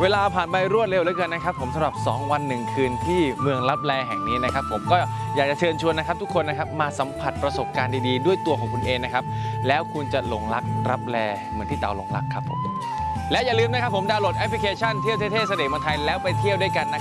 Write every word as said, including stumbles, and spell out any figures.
เวลาผ่านไปรวดเร็วเหลือเกินนะครับผมสำหรับสองวันหนึ่งคืนที่เมืองลับแลแห่งนี้นะครับผมก็อยากจะเชิญชวนนะครับทุกคนนะครับมาสัมผัสประสบการณ์ดีๆด้วยตัวของคุณเองนะครับแล้วคุณจะหลงรักลับแลเหมือนที่เต๋าหลงรักครับผมและอย่าลืมนะครับผมดาวน์โหลดแอปพลิเคชันเที่ยวเท่ๆเสน่ห์เมืองไทยแล้วไปเที่ยวด้วยกันนะครับ